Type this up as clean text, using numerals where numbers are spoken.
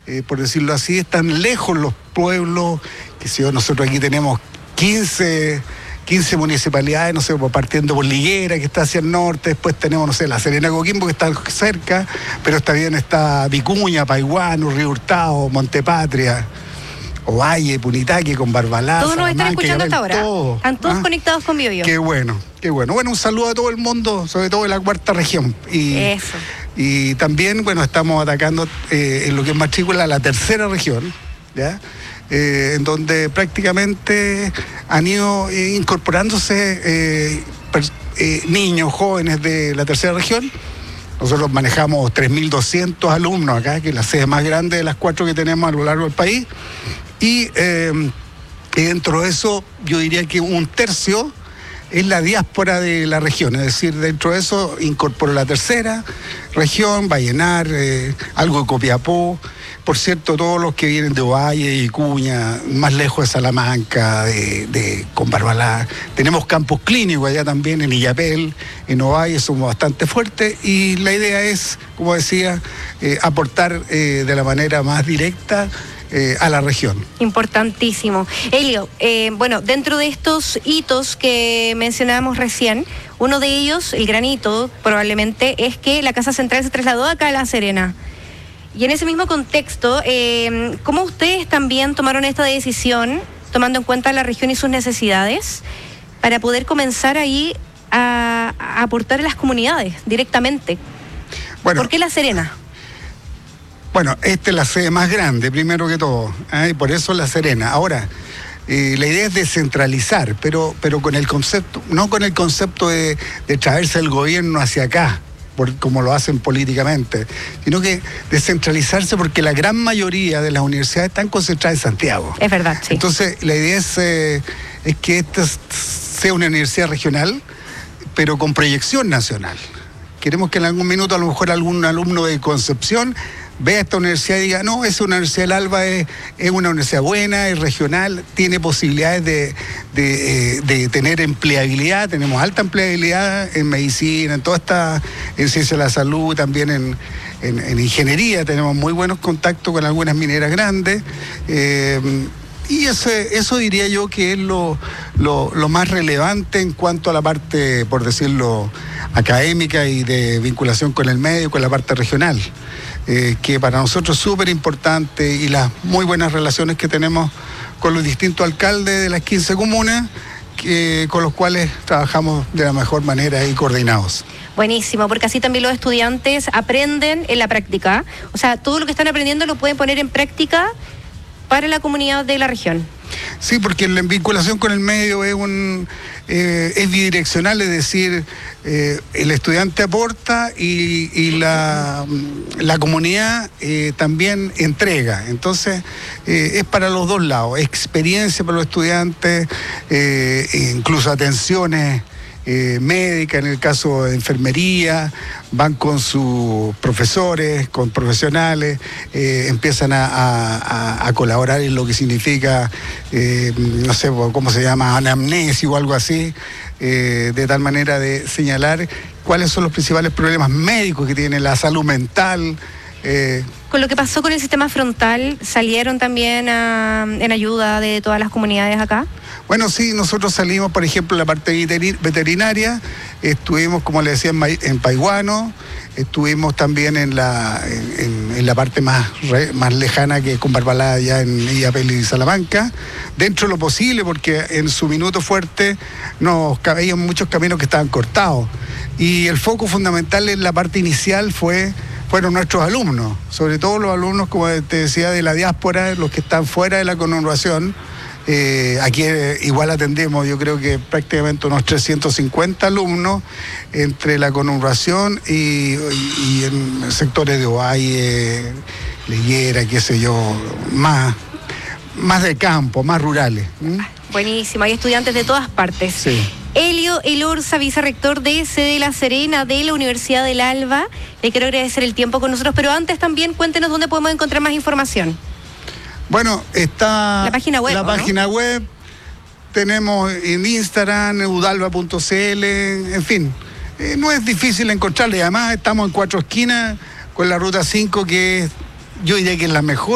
por decirlo así, están lejos los pueblos, que si nosotros aquí tenemos 15 municipalidades, no sé, partiendo por Liguera, que está hacia el norte, después tenemos, no sé, La Serena, Coquimbo, que está cerca, pero también está Vicuña, Paiguano, Río Hurtado, Montepatria, Ovalle, Punitaque, con Barbalá. Todos nos están escuchando hasta ahora. Están todos conectados con BioBio. Qué bueno, qué bueno. Bueno, un saludo a todo el mundo, sobre todo de la cuarta región. Eso. Y también, bueno, estamos atacando en lo que es matrícula la tercera región, ¿ya? En donde prácticamente han ido incorporándose niños, jóvenes de la tercera región. Nosotros manejamos 3.200 alumnos acá, que es la sede más grande de las 4 que tenemos a lo largo del país. Y dentro de eso, yo diría que 1/3 es la diáspora de la región. Es decir, dentro de eso incorporó la tercera región, Vallenar, algo de Copiapó. Por cierto, todos los que vienen de Ovalle, Vicuña, más lejos de Salamanca, con Barbalá. Tenemos campus clínicos allá también, en Illapel, en Ovalle, somos bastante fuertes. Y la idea es, como decía, aportar de la manera más directa a la región. Importantísimo. Elio, bueno, dentro de estos hitos que mencionábamos recién, uno de ellos, el gran hito, probablemente, es que la Casa Central se trasladó acá a La Serena. Y en ese mismo contexto, ¿cómo ustedes también tomaron esta decisión, tomando en cuenta la región y sus necesidades, para poder comenzar ahí a aportar a las comunidades directamente? Bueno, ¿por qué La Serena? Bueno, esta es la sede más grande, primero que todo, y por eso La Serena. Ahora, la idea es descentralizar, pero con el concepto, no con el concepto de traerse el gobierno hacia acá, como lo hacen políticamente, sino que descentralizarse, porque la gran mayoría de las universidades están concentradas en Santiago. Es verdad, sí. Entonces, la idea es que esta sea una universidad regional, pero con proyección nacional. Queremos que en algún minuto a lo mejor algún alumno de Concepción vea esta universidad y diga, no, esa Universidad del Alba es una universidad buena, es regional, tiene posibilidades de tener empleabilidad. Tenemos alta empleabilidad en medicina, en ciencia de la salud, también en ingeniería tenemos muy buenos contactos con algunas mineras grandes. Y eso diría yo que es lo más relevante en cuanto a la parte, por decirlo, académica y de vinculación con el medio, con la parte regional, que para nosotros es súper importante, y las muy buenas relaciones que tenemos con los distintos alcaldes de las 15 comunas, con los cuales trabajamos de la mejor manera y coordinados. Buenísimo, porque así también los estudiantes aprenden en la práctica. O sea, todo lo que están aprendiendo lo pueden poner en práctica para la comunidad de la región. Sí, porque la vinculación con el medio es bidireccional, es decir, el estudiante aporta y la comunidad también entrega. Entonces, es para los dos lados, experiencia para los estudiantes, incluso atenciones médica, en el caso de enfermería, van con sus profesores, con profesionales, empiezan a colaborar en lo que significa, no sé cómo se llama, anamnesis o algo así, de tal manera de señalar cuáles son los principales problemas médicos que tiene la salud mental. Con lo que pasó con el sistema frontal, ¿salieron también en ayuda de todas las comunidades acá? Bueno, sí, nosotros salimos, por ejemplo, en la parte veterinaria, estuvimos, como le decía, en Paiguano, estuvimos también en la parte más lejana, que es con Barbalá, allá en Illapel y Salamanca, dentro de lo posible, porque en su minuto fuerte había muchos caminos que estaban cortados. Y el foco fundamental en la parte inicial fueron nuestros alumnos, sobre todo los alumnos, como te decía, de la diáspora, los que están fuera de la conurbación. Aquí igual atendemos, yo creo que prácticamente unos 350 alumnos entre la conurbación y en sectores de Ovalle, Liguera, qué sé yo, más de campo, más rurales. Buenísimo, hay estudiantes de todas partes. Sí. Elio Elorza, vicerrector de sede La Serena de la Universidad del Alba. Le quiero agradecer el tiempo con nosotros, pero antes también cuéntenos dónde podemos encontrar más información. Bueno, está la página web. Página web, tenemos en Instagram, udalba.cl, en fin, no es difícil encontrarle. Además, estamos en 4 esquinas con la ruta 5, que yo diría que es la mejor